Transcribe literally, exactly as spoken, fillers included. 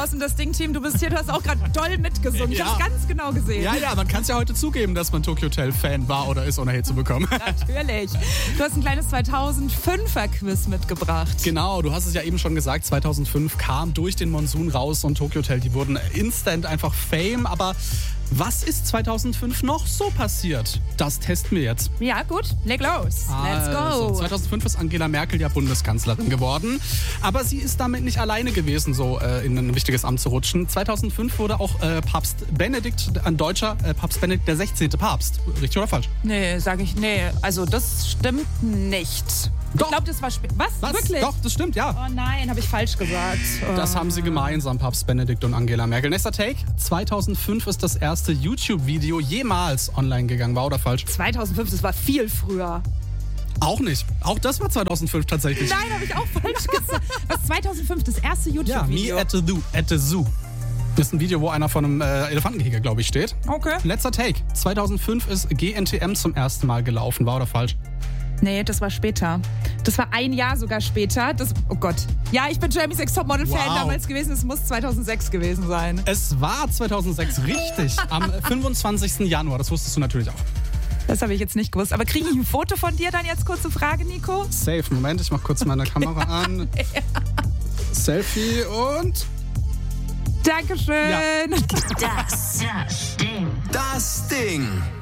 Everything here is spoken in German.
aus dem Das Ding-Team. Du bist hier, du hast auch gerade doll mitgesungen. Ich Ja. hab's ganz genau gesehen. Ja, ja, man kann es ja heute zugeben, dass man Tokyo Hotel Fan war oder ist, ohne Hate zu bekommen. Natürlich. Du hast ein kleines zweitausendfünfer Quiz mitgebracht. Genau, du hast es ja eben schon gesagt, zweitausendfünf kam durch den Monsun raus und Tokyo Hotel, die wurden instant einfach Fame. Aber was ist zweitausendfünf noch so passiert? Das testen wir jetzt. Ja, gut. Leg los. Let's Also, go. zweitausendfünf ist Angela Merkel ja Bundeskanzlerin geworden. Aber sie ist damit nicht alleine gewesen, so äh, in ein wichtiges Amt zu rutschen. zweitausendfünf wurde auch äh, Papst Benedikt, ein deutscher äh, Papst Benedikt der sechzehnte Papst. Richtig oder falsch? Nee, sag ich, nee. Also, das stimmt nicht. Doch. Ich glaube, das war spät. Was? Was? Wirklich? Doch, das stimmt, ja. Oh nein, habe ich falsch gesagt. Oh. Das haben sie gemeinsam, Papst Benedikt und Angela Merkel. Nächster Take. zweitausendfünf ist das erste YouTube-Video jemals online gegangen. War oder falsch? zweitausendfünf, das war viel früher. Auch nicht. Auch das war zweitausendfünf tatsächlich. Nein, habe ich auch falsch gesagt. Was, zweitausendfünf, das erste Ja, YouTube-Video? Me at the Zoo. At the Zoo. Das ist ein Video, wo einer von einem äh, Elefantenkäfig, glaube ich, steht. Okay. Letzter Take. zweitausendfünf ist G N T M zum ersten Mal gelaufen. War oder falsch? Nee, das war später. Das war ein Jahr sogar später. Das, oh Gott. Ja, ich bin Jeremy's Next Topmodel-Fan Wow. damals gewesen. Es muss zweitausendsechs gewesen sein. Es war zweitausendsechs, richtig. Am fünfundzwanzigsten Januar. Das wusstest du natürlich auch. Das habe ich jetzt nicht gewusst. Aber kriege ich ein Foto von dir dann jetzt? Kurze Frage, Nico. Safe. Moment, ich mach kurz meine Kamera an. Selfie und... Dankeschön. Ja. Das Ding. Das Ding.